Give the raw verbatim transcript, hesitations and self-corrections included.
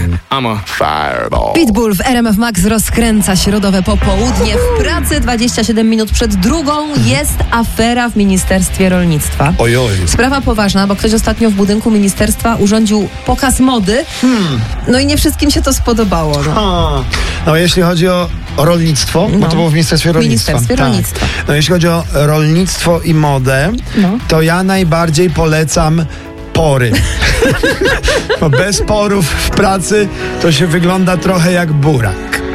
I'm a fireball. Pitbull w R M F Max rozkręca środowe popołudnie. W pracy dwadzieścia siedem minut przed drugą jest afera w Ministerstwie Rolnictwa. Ojoj. Sprawa poważna, bo ktoś ostatnio w budynku ministerstwa urządził pokaz mody. Hmm. No i nie wszystkim się to spodobało. No, no jeśli chodzi o rolnictwo, no. bo to było w Ministerstwie Rolnictwa. Ministerstwie tak. Rolnictwa. No jeśli chodzi o rolnictwo i modę, no. to ja najbardziej polecam pory. Bo bez porów w pracy to się wygląda trochę jak burak.